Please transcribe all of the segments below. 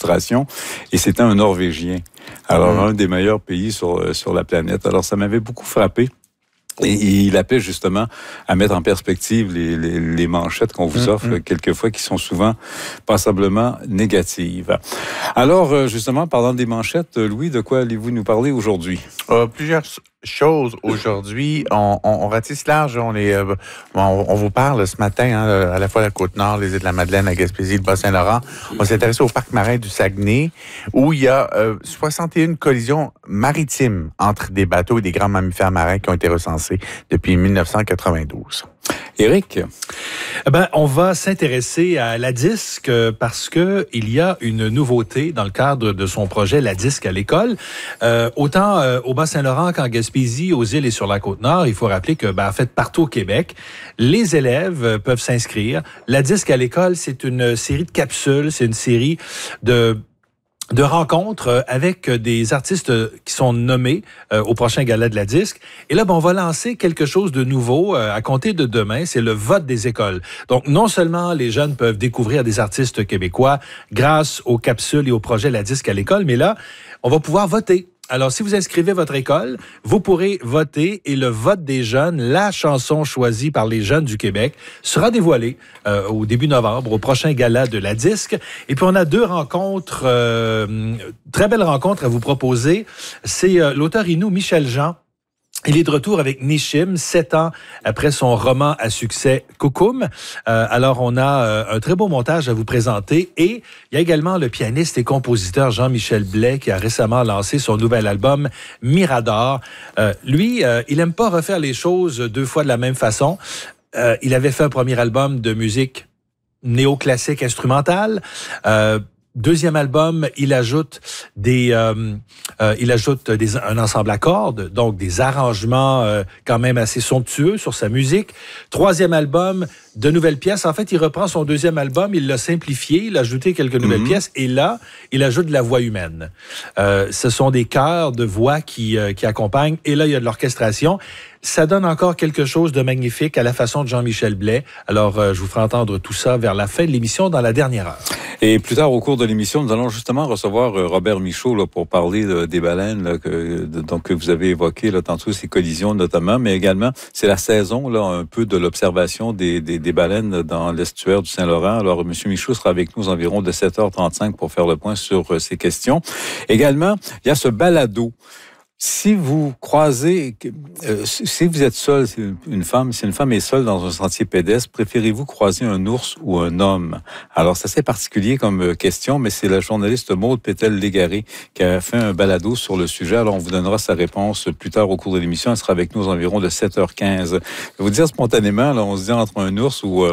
illustration, et c'était un Norvégien. Alors, un des meilleurs pays sur la planète. Alors, ça m'avait beaucoup frappé. Et il appelle justement à mettre en perspective les manchettes qu'on vous offre quelquefois, qui sont souvent passablement négatives. Alors, justement, parlant des manchettes, Louis, de quoi allez-vous nous parler aujourd'hui? Plusieurs choses aujourd'hui. On ratisse large. On vous parle ce matin, à la fois la Côte-Nord, les Îles-de-la-Madeleine, la Gaspésie, le Bas-Saint-Laurent. On s'est intéressé au parc marin du Saguenay, où il y a 61 collisions maritimes entre des bateaux et des grands mammifères marins qui ont été recensés depuis 1992. Éric? On va s'intéresser à la disque parce que il y a une nouveauté dans le cadre de son projet La disque à l'école. Autant au Bas-Saint-Laurent qu'en Gaspésie, aux îles et sur la Côte-Nord, il faut rappeler que, en fait, partout au Québec, les élèves peuvent s'inscrire. La disque à l'école, c'est une série de capsules, c'est une série de rencontres avec des artistes qui sont nommés au prochain gala de la disque. Et là, on va lancer quelque chose de nouveau à compter de demain, c'est le vote des écoles. Donc, non seulement les jeunes peuvent découvrir des artistes québécois grâce aux capsules et au projet La disque à l'école, mais là, on va pouvoir voter. Alors, si vous inscrivez votre école, vous pourrez voter et le vote des jeunes, la chanson choisie par les jeunes du Québec, sera dévoilée au début novembre, au prochain gala de la disque. Et puis, on a deux rencontres, très belles rencontres à vous proposer. C'est l'auteur Inou Michel Jean. Il est de retour avec Nishim, 7 ans après son roman à succès Coucoum. Alors, on a un très beau montage à vous présenter. Et il y a également le pianiste et compositeur Jean-Michel Blais qui a récemment lancé son nouvel album Mirador. Lui, il aime pas refaire les choses deux fois de la même façon. Il avait fait un premier album de musique néoclassique instrumentale. Deuxième album, il ajoute un ensemble à cordes, donc des arrangements quand même assez somptueux sur sa musique. Troisième album, de nouvelles pièces. En fait, il reprend son deuxième album, il l'a simplifié, il a ajouté quelques nouvelles pièces, et là, il ajoute de la voix humaine. Ce sont des chœurs de voix qui accompagnent, et là, il y a de l'orchestration. Ça donne encore quelque chose de magnifique à la façon de Jean-Michel Blais. Alors, je vous ferai entendre tout ça vers la fin de l'émission, dans la dernière heure. Et plus tard, au cours de l'émission, nous allons justement recevoir Robert Michaud là, pour parler des baleines là, que vous avez évoquées là, tantôt, ces collisions notamment, mais également, c'est la saison là, un peu de l'observation des baleines dans l'estuaire du Saint-Laurent. Alors, M. Michaud sera avec nous environ de 7h35 pour faire le point sur ces questions. Également, il y a ce balado. Si vous croisez, si vous êtes seul, si une femme est seule dans un sentier pédestre, préférez-vous croiser un ours ou un homme? Alors, c'est assez particulier comme question, mais c'est la journaliste Maude Pétel-Légaré qui a fait un balado sur le sujet. Alors, on vous donnera sa réponse plus tard au cours de l'émission. Elle sera avec nous environ de 7h15. Je vais vous dire spontanément, là, on se dit entre un ours ou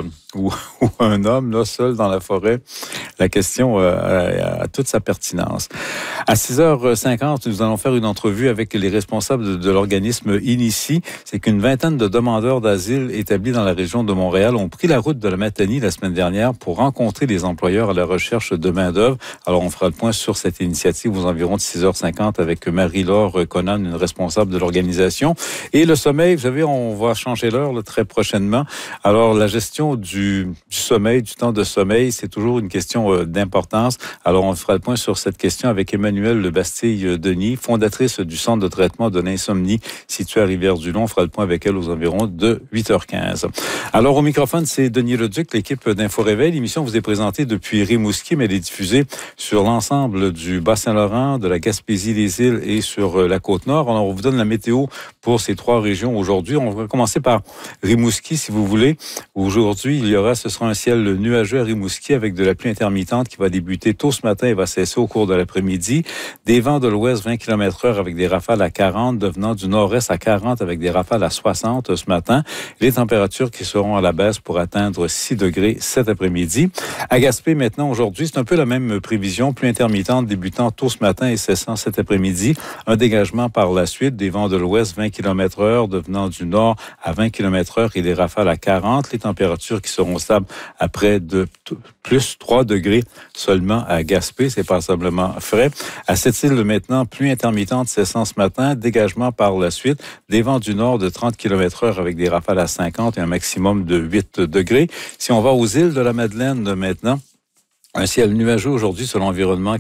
un homme, là, seul dans la forêt. La question a toute sa pertinence. À 6h50, nous allons faire une entrevue avec les responsables de l'organisme Inici. C'est qu'une vingtaine de demandeurs d'asile établis dans la région de Montréal ont pris la route de la Matanie la semaine dernière pour rencontrer les employeurs à la recherche de main-d'œuvre. Alors, on fera le point sur cette initiative aux environs de 6h50 avec Marie-Laure Conan, une responsable de l'organisation. Et le sommeil, vous savez, on va changer l'heure là, très prochainement. Alors, la gestion du sommeil, du temps de sommeil, c'est toujours une question d'importance. Alors, on fera le point sur cette question avec Emmanuelle Lebastille-Denis, fondatrice du Centre de traitement de l'insomnie situé à Rivière-du-Loup. On fera le point avec elle aux environs de 8h15. Alors, au microphone, c'est Denis Leduc, l'équipe d'Info Réveil. L'émission vous est présentée depuis Rimouski, mais elle est diffusée sur l'ensemble du Bas-Saint-Laurent, de la Gaspésie, des îles et sur la Côte-Nord. Alors, on vous donne la météo pour ces trois régions aujourd'hui. On va commencer par Rimouski, si vous voulez. Aujourd'hui, ce sera un ciel nuageux à Rimouski avec de la pluie intermittente qui va débuter tôt ce matin et va cesser au cours de l'après-midi. Des vents de l'ouest 20 km/h avec des rafales à 40, devenant du nord-est à 40 avec des rafales à 60 ce matin. Les températures qui seront à la baisse pour atteindre 6 degrés cet après-midi. À Gaspé, maintenant, aujourd'hui, c'est un peu la même prévision, pluie intermittente débutant tôt ce matin et cessant cet après-midi. Un dégagement par la suite, des vents de l'ouest 20 km/h devenant du nord à 20 km/h et des rafales à 40. Les températures qui seront stables à près de plus 3 degrés seulement à Gaspé. C'est passablement frais. À Sept-Îles, maintenant, pluie intermittente cessant ce matin, dégagement par la suite, des vents du nord de 30 km/h avec des rafales à 50 et un maximum de 8 degrés. Si on va aux îles de la Madeleine maintenant, un ciel nuageux aujourd'hui sur l'environnement